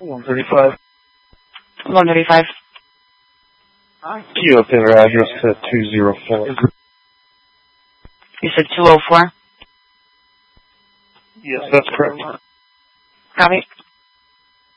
135. 135. Can you update our address to 204? You said 204? Yes, that's correct. Copy.